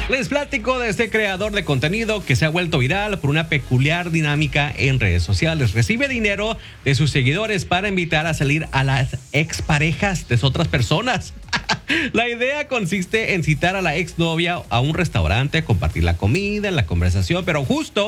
Les platico de este creador de contenido que se ha vuelto viral por una peculiar dinámica en redes sociales. Recibe dinero de sus seguidores para invitar a salir a las exparejas de otras personas. La idea consiste en citar a la exnovia a un restaurante, compartir la comida, la conversación, pero justo